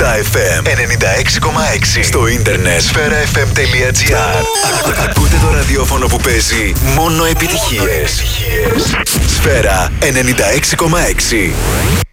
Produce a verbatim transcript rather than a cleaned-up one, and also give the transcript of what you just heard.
Star εφ εμ ενενήντα έξι κόμμα έξι. Στο ίντερνετ σφαίρα εφ εμ τελεία τζι άρ. Ακούτε το ραδιόφωνο που παίζει μόνο επιτυχίες. Σφαίρα ενενήντα έξι κόμμα έξι.